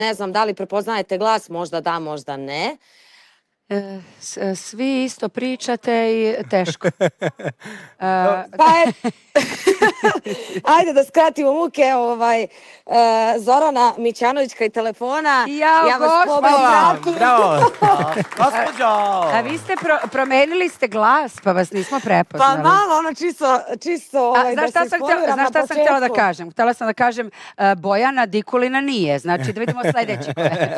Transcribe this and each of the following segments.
Ne znam da li prepoznajete glas, možda da, možda ne. Svi isto pričate i teško. Ajde da skratimo muke. Zorana Mićanović kraj telefona. Ja vas pratim. Bravo. Gospođo. A vi ste promenili ste glas, pa vas nismo prepoznali. Pa malo, ono čisto da se ispoliram na početku. Znaš šta sam htjela da kažem? Htjela sam da kažem Bojana Dikulina nije. Znači da vidimo sljedeći.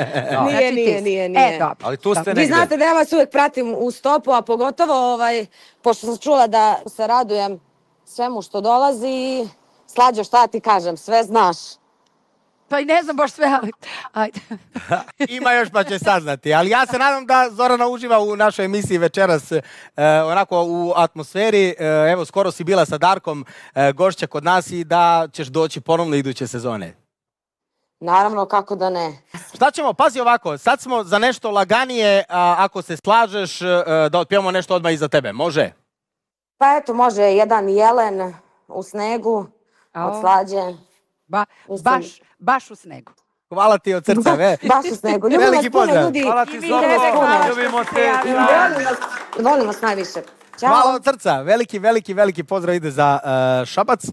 Nije. Dobro. Ali tu ste negde. Vi znate da ja vas uvijek pratim u stopu, a pogotovo, pošto sam čula da se radujem svemu što dolazi. Slađo, šta ti kažem, sve znaš. Pa i ne znam baš sve, ali ajde. Ima još pa će saznati, ali ja se nadam da Zorana uživa u našoj emisiji večeras onako u atmosferi. Evo, skoro si bila sa Darkom gošća kod nas i da ćeš doći ponovno iduće sezone. Naravno, kako da ne. Šta ćemo? Pazi ovako, sad smo za nešto laganije, ako se slažeš da otpijemo nešto odmah iza tebe. Može? Pa eto, može jedan jelen u snegu od Slađe. Baš u snegu. Hvala ti od srca. Baš u snegu. Ljubim vas puno, ljudi. Hvala ti, Zorno. Ljubimo te. Volim vas najviše. Ćao. Hvala od srca. Veliki pozdrav ide za Šabac.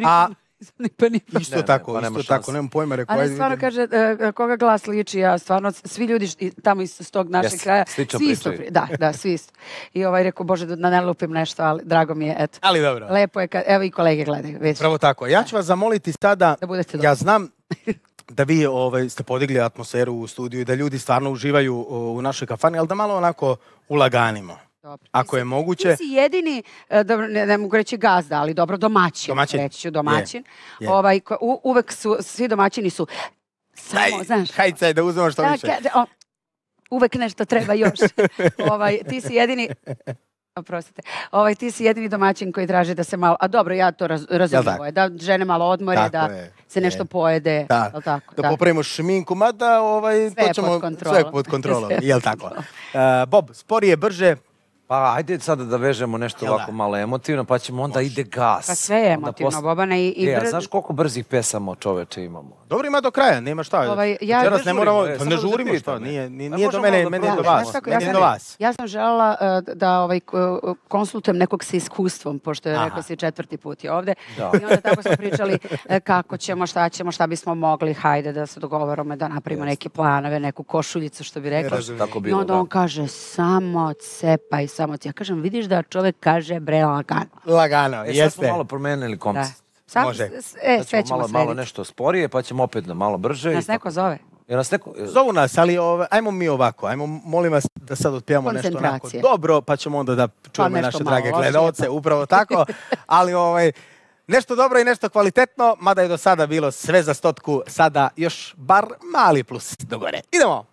Isto tako, nemam pojma. Ali stvarno kaže, koga glas liči, ja stvarno, svi ljudi tamo iz tog našeg kraja, svi isto. Da, svi isto. I rekao, Bože, da ne lupim nešto, ali drago mi je, eto. Ali dobro. Lepo je, evo i kolege gledaju. Pravo tako. Ja ću vas zamoliti sada, ja znam da vi ste podigli atmosferu u studiju i da ljudi stvarno uživaju u našoj kafani, ali da malo onako ulaganimo. Dobro. Ako je moguće. Ti si jedini, ne mogu reći gazda, ali dobro, domaćin. Reći ću domaćin. Uvek su, svi domaćini su, samo, znaš. Hajde, da uzmemo što više. Uvek nešto treba još. Ti si jedini... Oprostite. Ti si jedini domaćin koji traži da se malo... A dobro, ja to razumijem. Da žene malo odmore, da se nešto pojede. Da popravimo šminku, mada to ćemo sve pod kontrolom. Jel tako? Bob, sporije, brže... Pa ajde sada da vežemo nešto ovako malo emotivno, pa ćemo onda ide gas. Pa sve je emotivno, Bobane. Znaš koliko brzih pesama čoveče imamo? Dobro, ima do kraja, nema šta. Večeras ne moramo, pa ne žurimo šta, nije do mene, meni je do vas. Meni je do vas. Ja sam želela da konsultujem nekog sa iskustvom, pošto je rekao si 4. put je ovde. I onda tako smo pričali kako ćemo, šta bismo mogli, hajde da se dogovorimo, da napravimo neke planove, neku košuljicu, što bi rekao. I onda on kaže, samo cepaj, samo ti. Ja kažem, vidiš da čovjek kaže bre lagano. Lagano, jeste. Sad smo malo promenili koncept. Može. Sve ćemo malo nešto sporije, pa ćemo opet malo brže. Nas neko zove? Zovu nas, ali ajmo mi ovako. Ajmo, molim vas da sad otpijamo nešto onako dobro, pa ćemo onda da čujemo naše drage gledalce. Upravo tako. Ali nešto dobro i nešto kvalitetno, mada je do sada bilo sve za 100, sada još bar mali plus do gore. Idemo!